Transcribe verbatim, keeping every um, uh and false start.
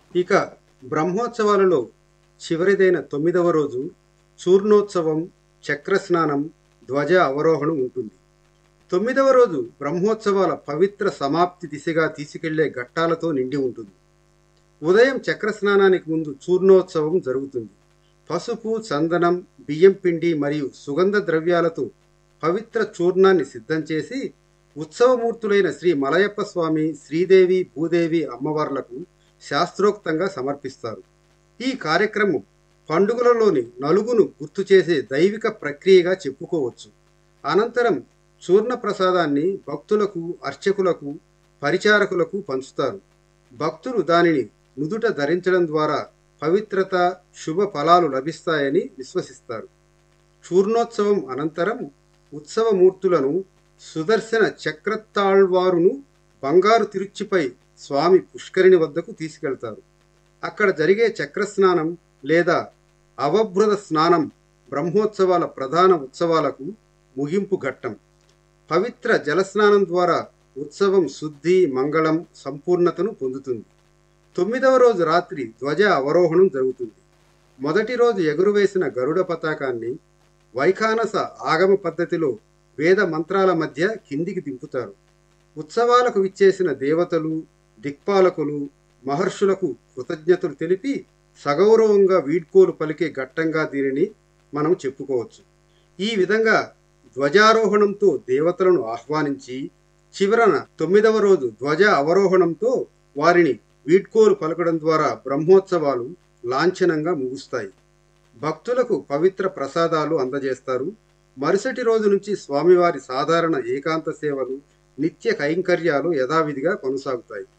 ఇక బ్రహ్మోత్సవాలలో చివరిదైన తొమ్మిదవ రోజు చూర్ణోత్సవం, చక్రస్నానం, ధ్వజ అవరోహణం ఉంటుంది. తొమ్మిదవ రోజు బ్రహ్మోత్సవాల పవిత్ర సమాప్తి దిశగా తీసుకెళ్లే ఘట్టాలతో నిండి ఉంటుంది. ఉదయం చక్రస్నానానికి ముందు చూర్ణోత్సవం జరుగుతుంది. పసుపు, చందనం, బియ్యం పిండి మరియు సుగంధ ద్రవ్యాలతో పవిత్ర చూర్ణాన్ని సిద్ధం చేసి ఉత్సవమూర్తులైన శ్రీ మలయప్ప స్వామి, శ్రీదేవి, భూదేవి అమ్మవార్లకు శాస్త్రోక్తంగా సమర్పిస్తారు. ఈ కార్యక్రమం పండుగలలోని నలుగును గుర్తు చేసే దైవిక ప్రక్రియగా చెప్పుకోవచ్చు. అనంతరం చూర్ణ ప్రసాదాన్ని భక్తులకు, అర్చకులకు, పరిచారకులకు పంచుతారు. భక్తులు దానిని నుదుట ధరించడం ద్వారా పవిత్రత, శుభ ఫలాలు లభిస్తాయని విశ్వసిస్తారు. చూర్ణోత్సవం అనంతరం ఉత్సవమూర్తులను సుదర్శన చక్రతాళ్వారును బంగారు తిరుచిపై స్వామి పుష్కరిణి వద్దకు తీసుకెళ్తారు. అక్కడ జరిగే చక్రస్నానం లేదా అవభృత స్నానం బ్రహ్మోత్సవాల ప్రధాన ఉత్సవాలకు ముగింపు ఘట్టం. పవిత్ర జలస్నానం ద్వారా ఉత్సవం శుద్ధి, మంగళం, సంపూర్ణతను పొందుతుంది. తొమ్మిదవ రోజు రాత్రి ధ్వజ అవరోహణం జరుగుతుంది. మొదటి రోజు ఎగురువేసిన గరుడ పతాకాన్ని వైఖానస ఆగమ పద్ధతిలో వేద మంత్రాల మధ్య కిందికి దింపుతారు. ఉత్సవాలకు విచ్చేసిన దేవతలు, దిక్పాలకులు, మహర్షులకు కృతజ్ఞతలు తెలిపి సగౌరవంగా వీడ్కోలు పలికే ఘట్టంగా దీనిని మనం చెప్పుకోవచ్చు. ఈ విధంగా ధ్వజారోహణంతో దేవతలను ఆహ్వానించి చివరన తొమ్మిదవ రోజు ధ్వజ అవరోహణంతో వారిని వీడ్కోలు పలకడం ద్వారా బ్రహ్మోత్సవాలు లాంఛనంగా ముగుస్తాయి. భక్తులకు పవిత్ర ప్రసాదాలు అందజేస్తారు. మరుసటి రోజు నుంచి స్వామివారి సాధారణ ఏకాంత సేవలు, నిత్య కైంకర్యాలు యథావిధిగా కొనసాగుతాయి.